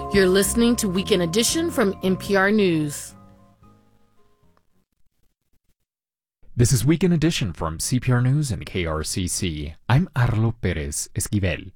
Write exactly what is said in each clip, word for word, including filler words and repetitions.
You're listening to Weekend Edition from N P R News. This is Weekend Edition from C P R News and K R C C. I'm Arlo Perez Esquivel.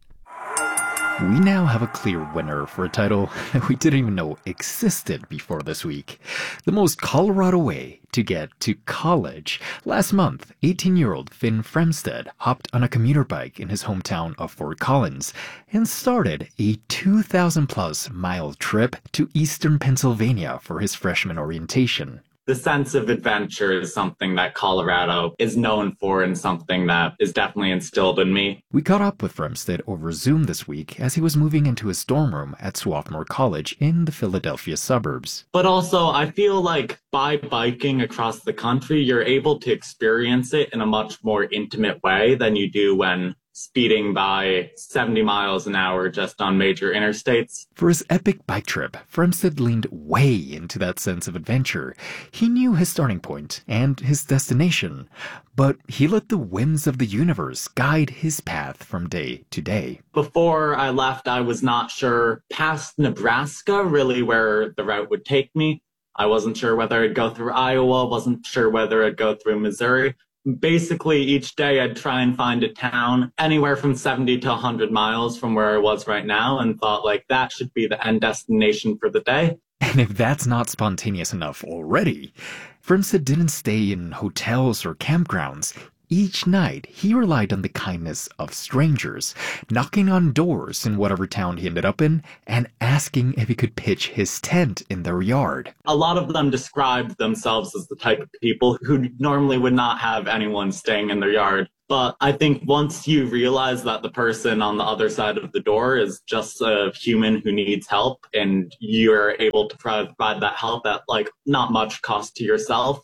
We now have a clear winner for a title that we didn't even know existed before this week. The most Colorado way to get to college. Last month, eighteen-year-old Finn Fremsted hopped on a commuter bike in his hometown of Fort Collins and started a two thousand plus mile trip to eastern Pennsylvania for his freshman orientation. The sense of adventure is something that Colorado is known for and something that is definitely instilled in me. We caught up with Fremsted over Zoom this week as he was moving into his dorm room at Swarthmore College in the Philadelphia suburbs. But also, I feel like by biking across the country, you're able to experience it in a much more intimate way than you do when speeding by seventy miles an hour just on major interstates. For his epic bike trip, Fremsted leaned way into that sense of adventure. He knew his starting point and his destination, but he let the whims of the universe guide his path from day to day. Before I left, I was not sure past Nebraska really where the route would take me. I wasn't sure whether I'd go through Iowa, wasn't sure whether I'd go through Missouri. Basically, each day I'd try and find a town anywhere from seventy to one hundred miles from where I was right now and thought, like, that should be the end destination for the day. And if that's not spontaneous enough already, Fremsted didn't stay in hotels or campgrounds. Each night, he relied on the kindness of strangers, knocking on doors in whatever town he ended up in and asking if he could pitch his tent in their yard. A lot of them described themselves as the type of people who normally would not have anyone staying in their yard. But I think once you realize that the person on the other side of the door is just a human who needs help and you're able to provide that help at like not much cost to yourself,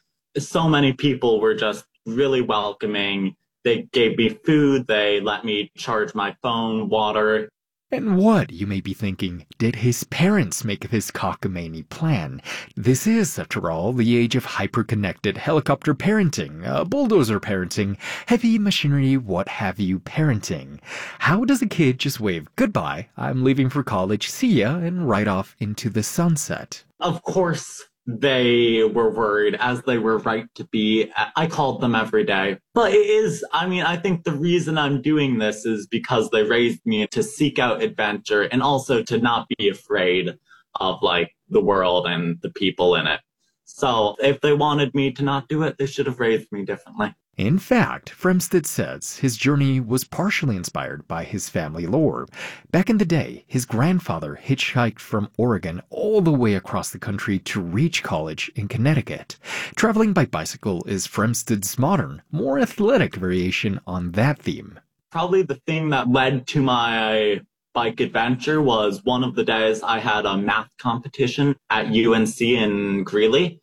so many people were just really welcoming. They gave me food, they let me charge my phone, water. And what, you may be thinking, did his parents make of his cockamamie plan? This is, after all, the age of hyper-connected helicopter parenting, uh, bulldozer parenting, heavy machinery what have you parenting. How does a kid just wave, goodbye, I'm leaving for college, see ya, and ride off into the sunset? Of course, they were worried, as they were right to be. I called them every day. But it is, I mean, I think the reason I'm doing this is because they raised me to seek out adventure and also to not be afraid of, like, the world and the people in it. So if they wanted me to not do it, they should have raised me differently. In fact, Fremsted says his journey was partially inspired by his family lore. Back in the day, his grandfather hitchhiked from Oregon all the way across the country to reach college in Connecticut. Traveling by bicycle is Fremsted's modern, more athletic variation on that theme. Probably the thing that led to my bike adventure was one of the days I had a math competition at U N C in Greeley.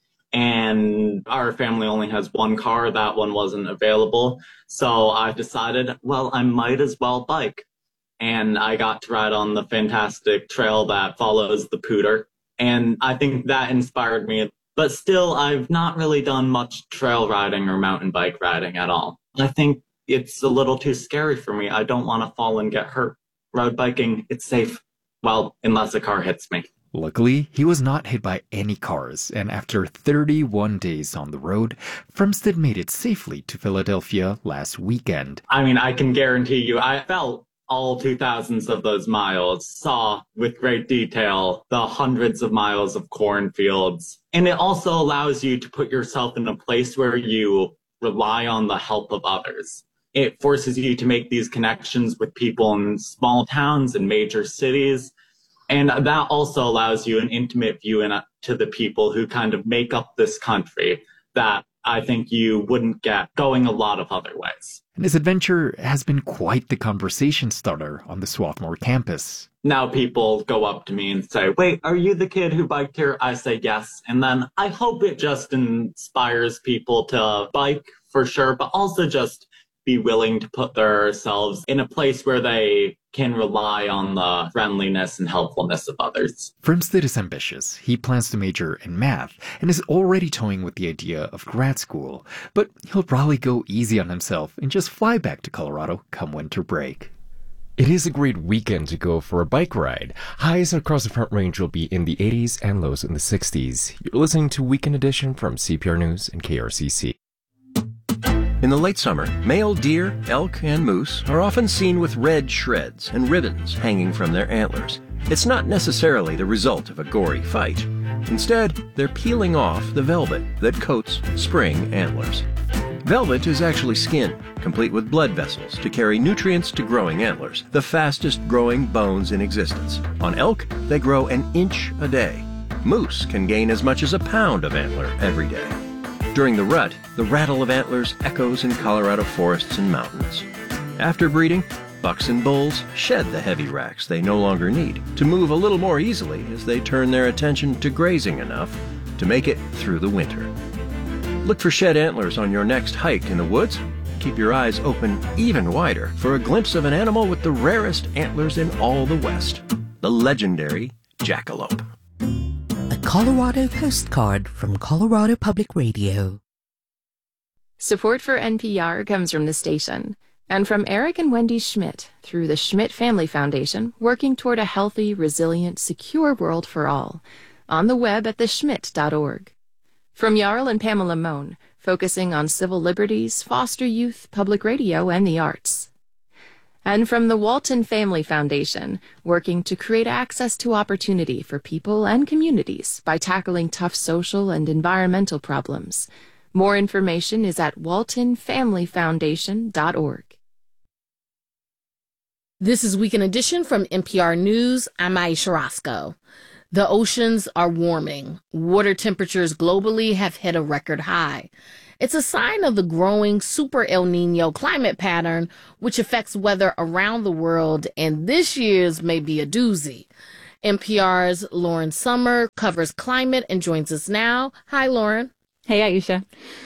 And our family only has one car. That one wasn't available. So I decided, well, I might as well bike. And I got to ride on the fantastic trail that follows the Pooter. And I think that inspired me. But still, I've not really done much trail riding or mountain bike riding at all. I think it's a little too scary for me. I don't want to fall and get hurt. Road biking, it's safe. Well, unless a car hits me. Luckily, he was not hit by any cars, and after thirty-one days on the road, Fremsted made it safely to Philadelphia last weekend. I mean, I can guarantee you, I felt all two thousands of those miles, saw with great detail the hundreds of miles of cornfields. And it also allows you to put yourself in a place where you rely on the help of others. It forces you to make these connections with people in small towns and major cities. And that also allows you an intimate view in, uh, to the people who kind of make up this country that I think you wouldn't get going a lot of other ways. And his adventure has been quite the conversation starter on the Swarthmore campus. Now people go up to me and say, wait, are you the kid who biked here? I say yes. And then I hope it just inspires people to bike for sure, but also just be willing to put themselves in a place where they can rely on the friendliness and helpfulness of others. Fremsted is ambitious. He plans to major in math and is already toying with the idea of grad school. But he'll probably go easy on himself and just fly back to Colorado come winter break. It is a great weekend to go for a bike ride. Highs across the Front Range will be in the eighties and lows in the sixties. You're listening to Weekend Edition from C P R News and K R C C. In the late summer, male deer, elk, and moose are often seen with red shreds and ribbons hanging from their antlers. It's not necessarily the result of a gory fight. Instead, they're peeling off the velvet that coats spring antlers. Velvet is actually skin, complete with blood vessels to carry nutrients to growing antlers, the fastest growing bones in existence. On elk, they grow an inch a day. Moose can gain as much as a pound of antler every day. During the rut, the rattle of antlers echoes in Colorado forests and mountains. After breeding, bucks and bulls shed the heavy racks they no longer need to move a little more easily as they turn their attention to grazing enough to make it through the winter. Look for shed antlers on your next hike in the woods. Keep your eyes open even wider for a glimpse of an animal with the rarest antlers in all the West, the legendary jackalope. A Colorado postcard from Colorado Public Radio. Support for N P R comes from the station and from Eric and Wendy Schmidt through the Schmidt Family Foundation, working toward a healthy, resilient, secure world for all. On the web at the schmidt dot org. From Jarl and Pamela Mohn, focusing on civil liberties, foster youth, public radio, and the arts. And from the Walton Family Foundation, working to create access to opportunity for people and communities by tackling tough social and environmental problems. More information is at walton family foundation dot org. This is Weekend Edition from N P R News. I'm Aisha Roscoe. The oceans are warming. Water temperatures globally have hit a record high. It's a sign of the growing Super El Nino climate pattern, which affects weather around the world, and this year's may be a doozy. N P R's Lauren Summer covers climate and joins us now. Hi, Lauren. Hey, Aisha.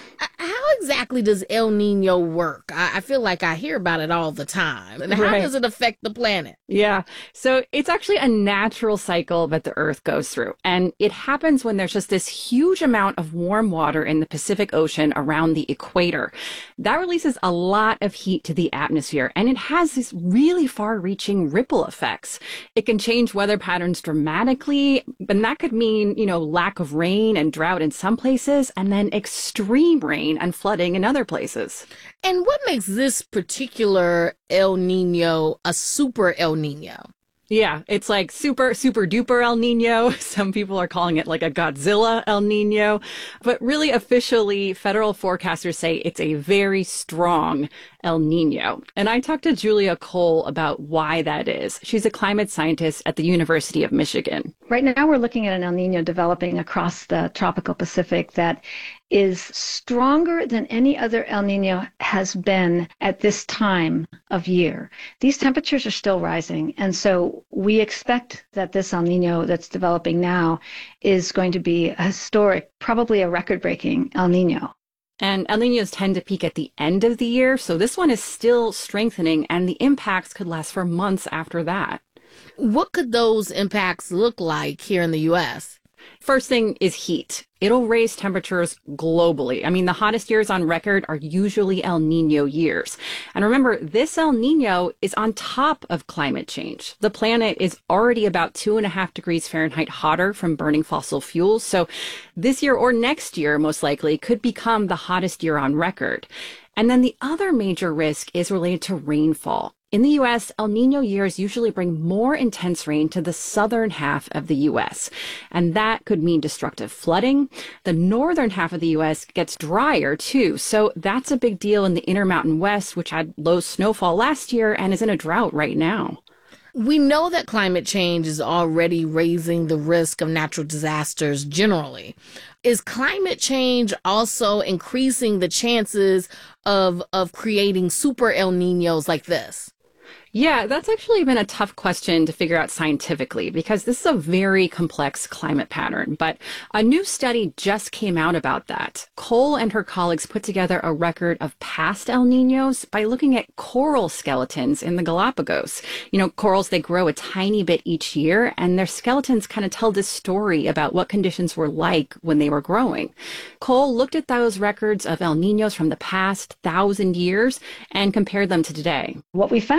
How exactly does El Nino work? I, I feel like I hear about it all the time. And how Right. does it affect the planet? Yeah. So it's actually a natural cycle that the Earth goes through. And it happens when there's just this huge amount of warm water in the Pacific Ocean around the equator. That releases a lot of heat to the atmosphere, and it has these really far-reaching ripple effects. It can change weather patterns dramatically, and that could mean, you know, lack of rain and drought in some places, and then extreme rain and flooding in other places. And what makes this particular El Nino a super El Nino? Yeah, it's like super, super duper El Nino. Some people are calling it like a Godzilla El Nino. But really, officially, federal forecasters say it's a very strong El Nino. And I talked to Julia Cole about why that is. She's a climate scientist at the University of Michigan. Right now, we're looking at an El Nino developing across the tropical Pacific that is stronger than any other El Nino has been at this time of year. These temperatures are still rising, and so we expect that this El Nino that's developing now is going to be a historic, probably a record-breaking El Nino. And El Niños tend to peak at the end of the year, so this one is still strengthening, and the impacts could last for months after that. What could those impacts look like here in the U S? First thing is heat. It'll raise temperatures globally. I mean, the hottest years on record are usually El Nino years. And remember, this El Nino is on top of climate change. The planet is already about two and a half degrees Fahrenheit hotter from burning fossil fuels. So this year or next year, most likely, could become the hottest year on record. And then the other major risk is related to rainfall. In the U S, El Nino years usually bring more intense rain to the southern half of the U S, and that could mean destructive flooding. The northern half of the U S gets drier, too, so that's a big deal in the Intermountain West, which had low snowfall last year and is in a drought right now. We know that climate change is already raising the risk of natural disasters generally. Is climate change also increasing the chances of, of creating super El Ninos like this? Yeah, that's actually been a tough question to figure out scientifically because this is a very complex climate pattern. But a new study just came out about that. Cole and her colleagues put together a record of past El Ninos by looking at coral skeletons in the Galapagos. You know, corals, they grow a tiny bit each year, and their skeletons kind of tell this story about what conditions were like when they were growing. Cole looked at those records of El Ninos from the past thousand years and compared them to today. What we found is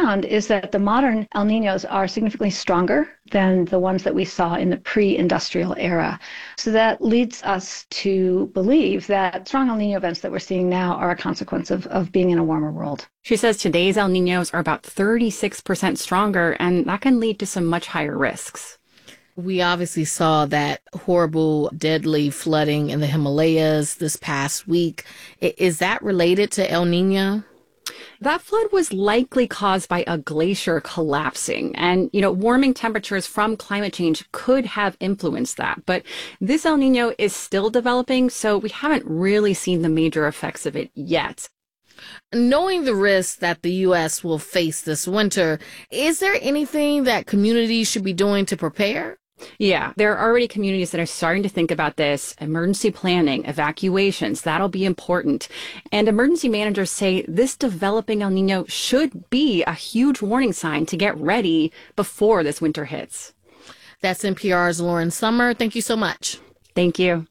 is that the modern El Niños are significantly stronger than the ones that we saw in the pre-industrial era. So that leads us to believe that strong El Niño events that we're seeing now are a consequence of, of being in a warmer world. She says today's El Niños are about thirty-six percent stronger, and that can lead to some much higher risks. We obviously saw that horrible, deadly flooding in the Himalayas this past week. Is that related to El Niño? That flood was likely caused by a glacier collapsing. And, you know, warming temperatures from climate change could have influenced that. But this El Niño is still developing, so we haven't really seen the major effects of it yet. Knowing the risks that the U S will face this winter, is there anything that communities should be doing to prepare? Yeah, there are already communities that are starting to think about this. Emergency planning, evacuations, that'll be important. And emergency managers say this developing El Niño should be a huge warning sign to get ready before this winter hits. That's N P R's Lauren Sommer. Thank you so much. Thank you.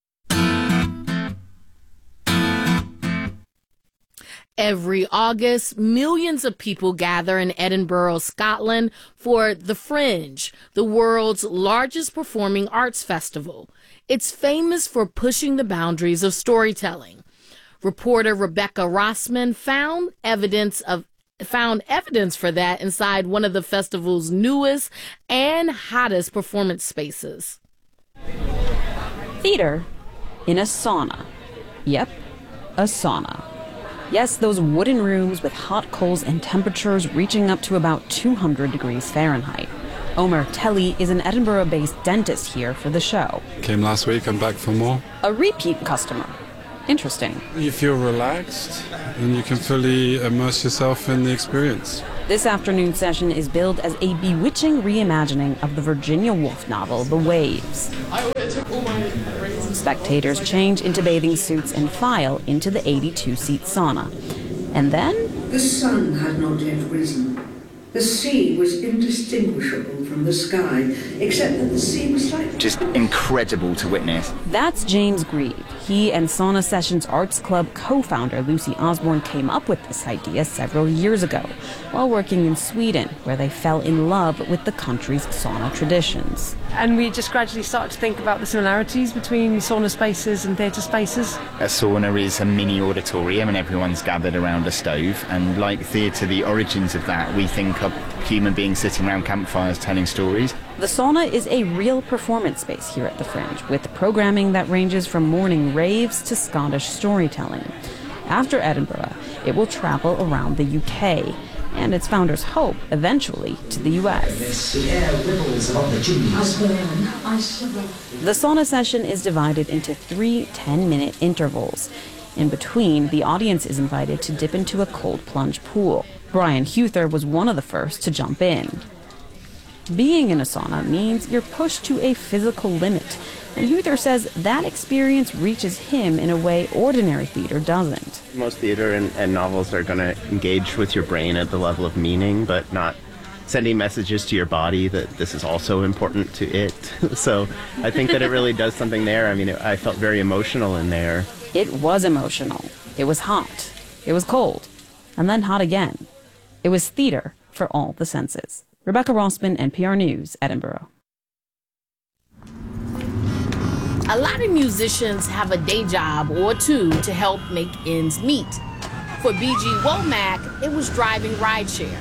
Every August, millions of people gather in Edinburgh, Scotland for The Fringe, the world's largest performing arts festival. It's famous for pushing the boundaries of storytelling. Reporter Rebecca Rossman found evidence of found evidence for that inside one of the festival's newest and hottest performance spaces. Theater in a sauna. Yep, a sauna. Yes, those wooden rooms with hot coals and temperatures reaching up to about two hundred degrees Fahrenheit. Omer Telly is an Edinburgh-based dentist here for the show. Came last week, I'm back for more. A repeat customer. Interesting. You feel relaxed and you can fully immerse yourself in the experience. This afternoon session is billed as a bewitching reimagining of the Virginia Woolf novel, The Waves. Spectators change into bathing suits and file into the eighty-two seat sauna. And then... The sun had not yet risen. The sea was indistinguishable from the sky, except that the sea was like... Just incredible to witness. That's James Grieve. He and Sauna Sessions Arts Club co-founder Lucy Osborne came up with this idea several years ago, while working in Sweden, where they fell in love with the country's sauna traditions. And we just gradually started to think about the similarities between sauna spaces and theatre spaces. A sauna is a mini auditorium and everyone's gathered around a stove, and like theatre, the origins of that, we think of human beings sitting around campfires telling stories. The sauna is a real performance space here at the Fringe, with programming that ranges from morning raves to Scottish storytelling. After Edinburgh, it will travel around the U K, and its founders hope eventually to the U S. The sauna session is divided into three ten-minute intervals. In between, the audience is invited to dip into a cold plunge pool. Brian Huther was one of the first to jump in. Being in a sauna means you're pushed to a physical limit, and Huther says that experience reaches him in a way ordinary theater doesn't. Most theater and, and novels are going to engage with your brain at the level of meaning, but not sending messages to your body that this is also important to it. So I think that it really does something there. I mean, it, I felt very emotional in there. It was emotional. It was hot. It was cold. And then hot again. It was theater for all the senses. Rebecca Rossman, N P R News, Edinburgh. A lot of musicians have a day job or two to help make ends meet. For B G Womack, it was driving rideshare.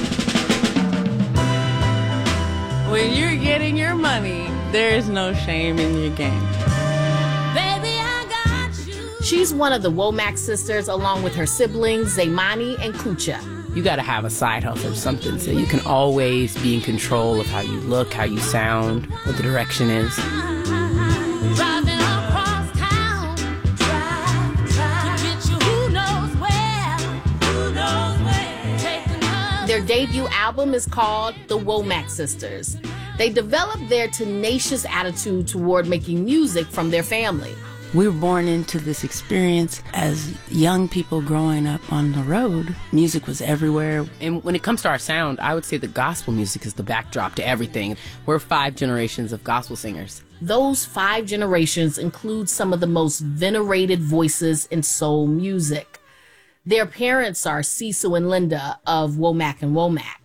When you're getting your money, there is no shame in your game. Baby, I got you. She's one of the Womack sisters, along with her siblings, Zaymani and Kucha. You got to have a side hustle or something so you can always be in control of how you look, how you sound, what the direction is. Driving across town, try, try to get you who knows where, who knows where. Taking her. Their debut album is called The Womack Sisters. They developed their tenacious attitude toward making music from their family. We were born into this experience as young people growing up on the road. Music was everywhere. And when it comes to our sound, I would say the gospel music is the backdrop to everything. We're five generations of gospel singers. Those five generations include some of the most venerated voices in soul music. Their parents are Cecil and Linda of Womack and Womack.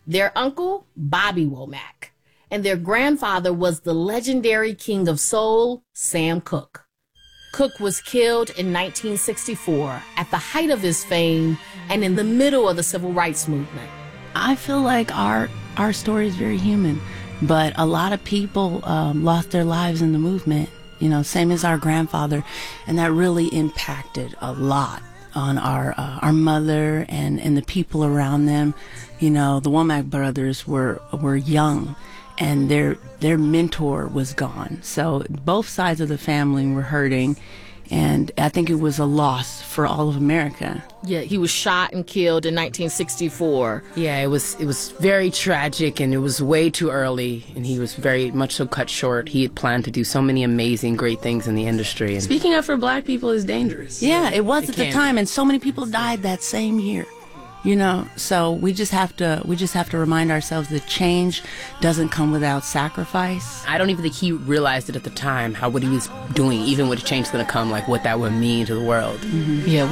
their uncle, Bobby Womack, and their grandfather was the legendary king of soul, Sam Cooke. Cooke was killed in nineteen sixty-four at the height of his fame and in the middle of the civil rights movement. I feel like our our story is very human, but a lot of people um, lost their lives in the movement, you know, same as our grandfather, and that really impacted a lot on our uh, our mother and, and the people around them. You know, the Womack brothers were were young, and their their mentor was gone. So both sides of the family were hurting, and I think it was a loss for all of America. Yeah, he was shot and killed in nineteen sixty-four. Yeah, it was it was very tragic, and it was way too early, and he was very much so cut short. He had planned to do so many amazing, great things in the industry. And speaking up for black people is dangerous. Yeah, it was It at the can time, be. and so many people died that same year. You know, so we just have to we just have to remind ourselves that change doesn't come without sacrifice. I don't even think he realized it at the time, how what he was doing, even with the change going to come, like what that would mean to the world. Mm-hmm. Yeah.